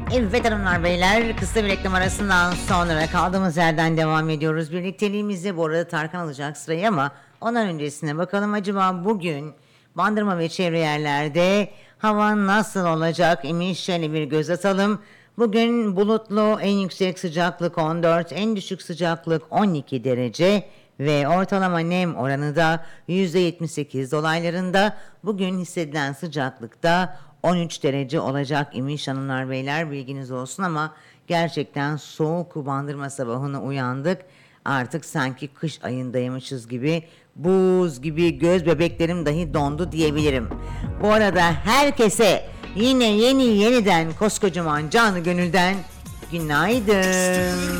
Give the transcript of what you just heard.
Evet hanımlar beyler, kısa bir reklam arasından sonra kaldığımız yerden devam ediyoruz. Birlikteliğimizde bu arada Tarkan alacak sırayı ama ondan öncesine bakalım acaba bugün Bandırma ve çevre yerlerde hava nasıl olacak imiş, şöyle bir göz atalım. Bugün bulutlu, en yüksek sıcaklık 14, en düşük sıcaklık 12 derece ve ortalama nem oranı da %78 dolaylarında. Bugün hissedilen sıcaklıkta 13 derece olacak imiş hanımlar beyler, bilginiz olsun ama gerçekten soğuk Bandırma sabahına uyandık. Artık sanki kış ayındaymışız gibi, buz gibi, göz bebeklerim dahi dondu diyebilirim. Bu arada herkese yine yeniden koskocaman canı gönülden günaydın.